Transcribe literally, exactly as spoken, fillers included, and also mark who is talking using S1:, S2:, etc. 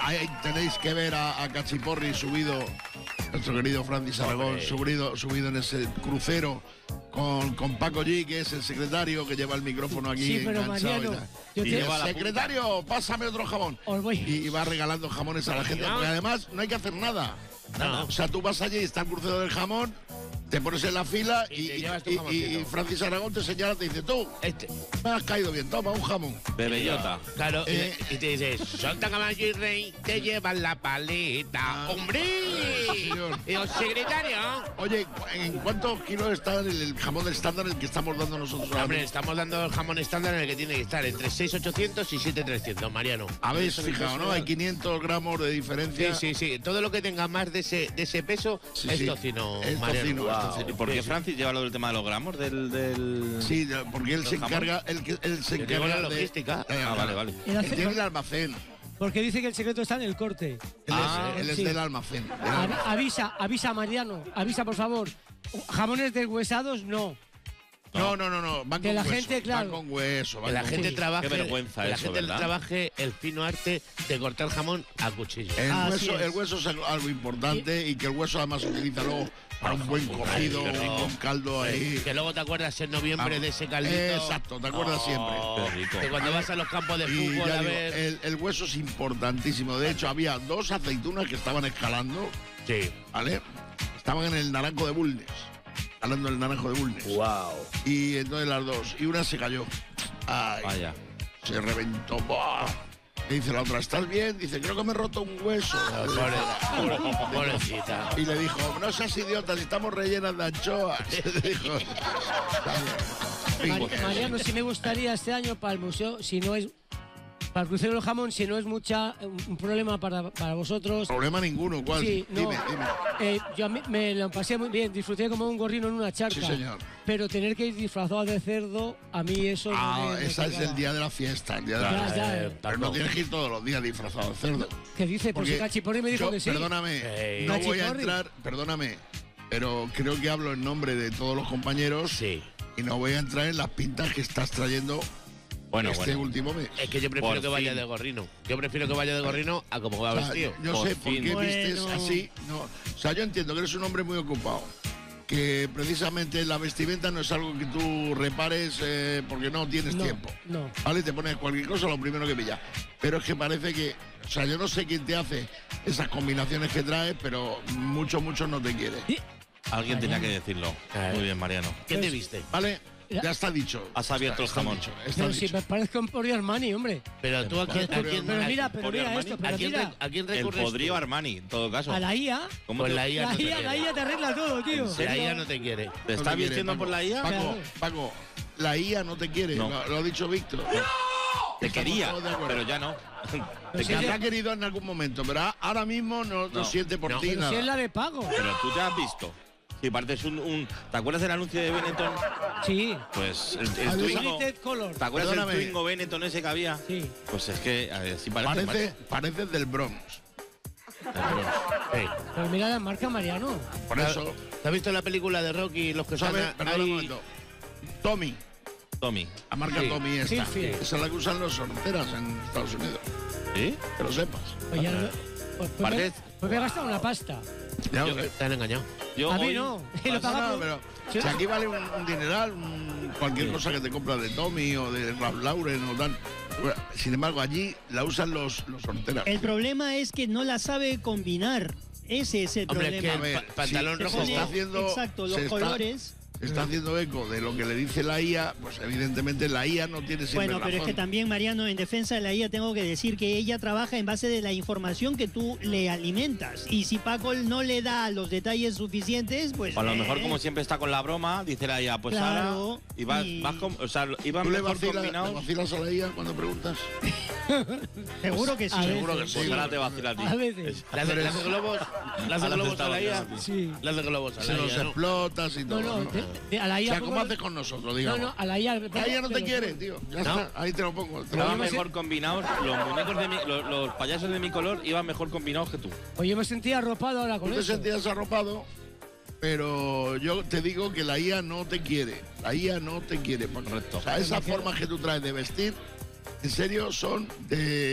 S1: ahí tenéis que ver a, a Cachiporri subido, nuestro querido Francis Aragón, subido, subido en ese crucero con, con Paco G, que es el secretario que lleva el micrófono aquí
S2: sí, pero
S1: enganchado.
S2: Mariano,
S1: y,
S2: yo
S1: y
S2: te...
S1: el secretario, pásame otro jamón.
S2: Os voy.
S1: Y, y va regalando jamones a la gente, porque además no hay que hacer nada. No. O sea, tú vas allí, está el crucero del jamón, te pones en la fila y, y, y, y, y Francis Aragón te señala, te dice, tú, este, me has caído bien, toma un jamón.
S3: De bellota.
S4: Claro,
S1: Eh,
S4: y, y te dices, Santa Caballo y Rey, te llevan la paleta.
S1: Ah,
S4: ¡Hombre!
S1: sí, señor.
S4: Y el secretario.
S1: Oye, ¿en cuántos kilos está el, el jamón estándar el que estamos dando nosotros ahora
S4: Hombre,
S1: mismo?
S4: estamos dando el jamón estándar en el que tiene que estar entre seis mil ochocientos y siete mil trescientos, Mariano.
S1: Habéis fijado, ¿no? Hay quinientos gramos de
S4: Sí,
S1: diferencia.
S4: sí, sí. Todo lo que tenga más de ese, de ese peso
S1: Sí,
S4: es
S1: sí.
S4: tocino,
S1: Es
S4: Mariano.
S1: tocino, es
S4: Wow.
S1: tocino.
S3: ¿Y por qué
S4: Sí, sí.
S3: Francis lleva lo del tema de los gramos del...? del...
S1: Sí, porque él
S3: ¿Los
S1: se
S3: jamón?
S1: encarga, él, que- él se
S4: Yo digo
S1: encarga
S4: la
S1: de-
S4: logística.
S1: Eh,
S3: Ah, vale, vale.
S2: El
S1: Él
S2: hace-
S1: tiene el almacén.
S2: Porque dice que el secreto está en el corte.
S1: Él,
S3: Ah,
S1: es, él es
S2: sí.
S1: del almacén. del
S2: Av-
S1: almacén.
S2: avisa, avisa, Mariano. Avisa, por favor. Jamones deshuesados, no.
S1: No, no, no, no. Van
S2: Que
S1: con
S2: la
S1: hueso.
S2: gente, claro.
S1: Van con hueso.
S4: Que
S1: van
S4: la
S1: con
S4: gente
S1: hueso.
S4: trabaje,
S3: Qué vergüenza
S4: que la
S3: eso,
S4: gente
S3: ¿verdad?
S4: trabaje el fino arte de cortar jamón a cuchillo.
S1: El
S2: Así
S1: hueso,
S2: es.
S1: el hueso es algo algo importante y que el hueso además se utiliza luego para un buen cocido,
S4: Ay,
S1: un buen caldo ahí.
S4: Que luego te acuerdas en noviembre
S1: Vamos.
S4: de ese caldito.
S1: Exacto, te acuerdas siempre.
S3: Qué rico.
S4: Que cuando vas a los campos de
S1: Y
S4: fútbol
S1: ya
S4: a
S1: digo,
S4: ver.
S1: el, el hueso es importantísimo. De hecho, había dos aceitunas que estaban escalando,
S4: Sí.
S1: ¿vale? Estaban en el naranjo de Bulnes, escalando el naranjo de Bulnes.
S3: Wow.
S1: Y entonces las dos, y una se cayó. Ay,
S3: Vaya.
S1: se reventó. ¡Buah! Y dice la otra, ¿estás bien? Dice, creo que me he roto un hueso.
S4: Pobre- pobre- pobrecita.
S1: Y le dijo, no seas idiota, si estamos rellenas de anchoas. Le dijo.
S2: Mari- Mariano, sí me gustaría este año para el museo, si no es. Para el crucero del jamón, si no es mucha un un problema para, para vosotros.
S1: Problema ninguno, ¿cuál?
S2: Sí, no.
S1: Dime, dime.
S2: Eh, yo a mí me lo pasé muy bien, disfruté como un gorrino en una charca.
S1: Sí, señor.
S2: Pero tener que ir disfrazado de cerdo, a mí eso no
S1: Ah,
S2: me- me
S1: esa es
S2: tocaba.
S1: el día de la fiesta, el día de la
S2: Ya,
S1: fiesta.
S2: ya,
S4: Eh,
S2: eh.
S1: Pero no tienes que ir todos los días disfrazado de cerdo.
S2: ¿Qué dice? Pues
S1: Porque
S2: el Cachiporri me dijo
S1: yo,
S2: que sí.
S1: Perdóname,
S4: Ey.
S1: no voy a
S2: Cachiporri.
S1: entrar, perdóname, pero creo que hablo en nombre de todos los compañeros
S4: Sí.
S1: y no voy a entrar en las pintas que estás trayendo
S3: Bueno,
S1: este
S3: bueno.
S1: último mes.
S4: Es que yo prefiero
S3: Por
S4: que vaya
S3: fin.
S4: de gorrino. Yo prefiero que vaya de gorrino a como va
S1: O sea,
S4: vestido.
S1: yo
S3: Por
S1: sé por
S3: fin.
S1: qué
S2: Bueno.
S1: vistes así. No. O sea, yo entiendo que eres un hombre muy ocupado. Que precisamente la vestimenta no es algo que tú repares eh, porque no tienes
S2: No,
S1: tiempo.
S2: no.
S1: Vale, te pones cualquier cosa, lo primero que pilla. Pero es que parece que, o sea, yo no sé quién te hace esas combinaciones que traes, pero mucho, mucho no te quiere.
S2: Y-
S3: Alguien tenía que decirlo.
S4: Eh.
S3: Muy bien, Mariano.
S4: ¿Quién te
S2: Pues-
S4: viste?
S1: ¿Vale? Ya está dicho.
S3: Has abierto
S1: Está-
S3: el jamón.
S1: Está dicho, está
S2: Pero si
S1: dicho.
S2: me parezco en Emporio Armani, hombre.
S4: Pero tú a quién, a quién,
S2: Pero
S4: a-
S2: mira, pero
S3: Emporio
S2: mira
S3: Armani.
S2: esto,
S4: ¿a
S2: pero
S4: quién,
S2: mira.
S4: re- a quién
S3: El
S4: recurres
S3: podrío
S4: tú?
S3: Armani, en todo caso.
S2: A la I A,
S3: ¿Cómo
S4: Pues
S3: te,
S4: la I A
S2: la
S4: no te
S2: I A, la
S4: quiere.
S2: I A te arregla todo, tío.
S3: ¿En serio?
S4: La I A no te quiere.
S3: ¿Te
S1: No
S3: estás
S1: te quiere,
S3: vistiendo
S1: Paco.
S3: por la I A?
S1: Paco,
S2: Claro.
S1: Paco, la I A no te quiere,
S3: No.
S1: lo, lo ha dicho Víctor.
S3: Te quería,
S1: todos de acuerdo.
S3: pero ya no.
S1: Te
S2: si
S1: que
S2: es-
S1: ha querido en algún momento, pero a- ahora mismo no, no
S3: No.
S1: siente por
S4: No.
S1: ti
S2: Pero
S1: nada.
S2: si es la de pago.
S3: Pero tú te has visto. Si pareces un, un- ¿Te acuerdas del anuncio de Benetton?
S2: Sí.
S3: Pues el, el
S1: Ah,
S3: Twingo.
S2: Limited Color.
S3: ¿Te acuerdas
S1: Perdóname.
S3: del Twingo Benetton ese que había?
S2: Sí.
S3: Pues es que a ver, sí parece.
S1: Parece, parece del Bronx.
S4: Sí.
S2: Pero mira la marca Mariano.
S1: Por eso,
S4: ¿Te has visto la película de Rocky los que
S1: ¿sabes?
S4: están
S1: Perdona un
S4: ahí?
S1: momento. Tommy,
S3: Tommy.
S1: la marca
S4: Sí.
S1: Tommy esta.
S2: Sí, sí.
S1: Esa es la que usan los sorteras en Estados Unidos.
S3: ¿Sí?
S1: Que lo sepas.
S2: Pues ya no- pues, pues, me,
S3: Parece-
S2: pues me he gastado una pasta.
S1: Ya
S4: Yo-
S1: lo sé.
S4: Te han engañado.
S3: Yo
S2: A mí
S3: hoy-
S2: no. Y lo
S1: No pasa nada,
S2: pagamos.
S1: pero
S2: Sí.
S1: si aquí vale un, un dineral, un- cualquier cosa que te compras de Tommy o de Ralph Lauren o tal. Bueno, sin embargo, allí la usan los, los sorteras.
S5: El problema es que no la sabe combinar. Ese es el
S4: Hombre,
S5: problema.
S4: que
S1: A ver,
S4: pa- pantalón
S1: sí,
S4: rojo
S1: se
S5: Pone-
S1: está haciendo,
S5: exacto, los
S1: se está-
S5: colores.
S1: se está haciendo eco de lo que le dice la I A, pues evidentemente la I A no tiene siempre
S5: Bueno, pero es
S1: razón.
S5: que también, Mariano, en defensa de la I A tengo que decir que ella trabaja en base de la información que tú le alimentas. Y si Paco no le da los detalles suficientes, pues...
S3: A lo
S5: eh,
S3: mejor, como siempre está con la broma, dice la I A, pues
S5: Claro,
S3: ahora. Y vas,
S5: y-
S3: vas con- o sea, iban
S1: ¿Tú le
S3: mejor
S1: vacilas, le
S3: combinados.
S1: vacilas a la I A cuando preguntas?
S5: Seguro que sí.
S2: A ver.
S1: Seguro que sí.
S3: Pues ahora te vacila a ti.
S2: A veces.
S4: ¿Le hace, le hace globos? ¿Le hace
S3: Ahora
S4: globos
S3: te
S4: a la I A?
S3: está
S2: Sí.
S4: Le hace globos a
S1: Se
S4: la
S1: nos
S4: I A, ¿no?
S1: explotas y todo.
S2: No, no,
S1: ¿no?
S2: de- de- a la
S1: O
S2: I A.
S1: sea, ¿cómo
S2: pongo-
S1: haces con nosotros,
S2: No,
S1: digamos?
S2: no, a la I A.
S1: La I A no te
S2: pero-
S1: quiere, tío. Ya
S4: No.
S1: está, ahí te lo pongo. te lo
S3: Estaban
S1: pongo.
S3: mejor combinados, los muñecos de mi, los, los payasos de mi color iban mejor combinados que tú.
S2: Oye, yo me sentía arropado ahora con
S1: Tú te
S2: eso.
S1: sentías arropado, pero yo te digo que la I A no te quiere. La I A no te quiere.
S3: Correcto.
S1: O sea, esas formas que tú traes de vestir, en serio, son de